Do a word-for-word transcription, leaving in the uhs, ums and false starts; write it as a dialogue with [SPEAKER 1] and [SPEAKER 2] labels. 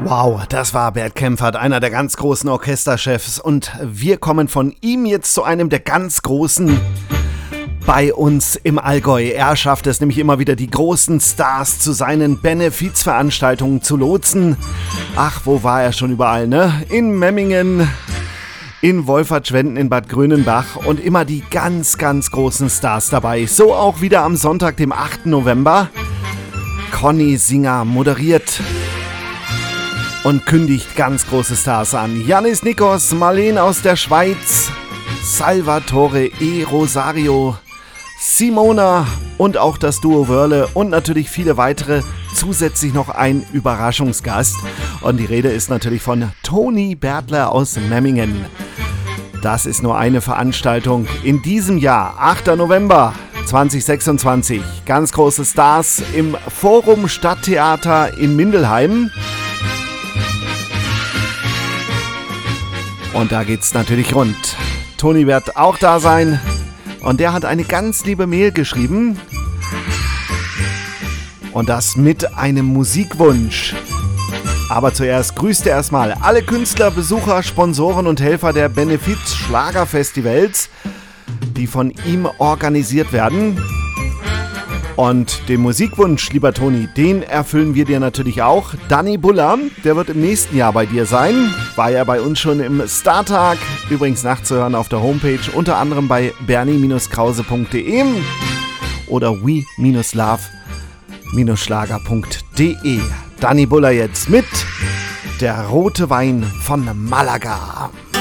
[SPEAKER 1] Wow, das war Bert Kaempfert, einer der ganz großen Orchesterchefs. Und wir kommen von ihm jetzt zu einem der ganz großen bei uns im Allgäu. Er schafft es nämlich immer wieder, die großen Stars zu seinen Benefizveranstaltungen zu lotsen. Ach, wo war er schon überall, ne? In Memmingen, in Wolfertschwenden, in Bad Grönenbach und immer die ganz, ganz großen Stars dabei. So auch wieder am Sonntag, dem achten November. Conny Singer moderiert und kündigt ganz große Stars an. Yannis Nikos, Marleen aus der Schweiz, Salvatore E. Rosario, Simona und auch das Duo Wörle und natürlich viele weitere. Zusätzlich noch ein Überraschungsgast. Und die Rede ist natürlich von Toni Bertler aus Memmingen. Das ist nur eine Veranstaltung in diesem Jahr, achter November zweitausendsechsundzwanzig. Ganz große Stars im Forum Stadttheater in Mindelheim. Und da geht's natürlich rund. Toni wird auch da sein. Und der hat eine ganz liebe Mail geschrieben. Und das mit einem Musikwunsch. Aber zuerst grüßt er erstmal alle Künstler, Besucher, Sponsoren und Helfer der Benefiz-Schlagerfestivals, die von ihm organisiert werden. Und den Musikwunsch, lieber Toni, den erfüllen wir dir natürlich auch. Danny Buller, der wird im nächsten Jahr bei dir sein. War ja bei uns schon im Startag. Übrigens nachzuhören auf der Homepage, unter anderem bei bernie Bindestrich krause punkt de oder we love schlager punkt de. Danny Buller jetzt mit Der rote Wein von Malaga.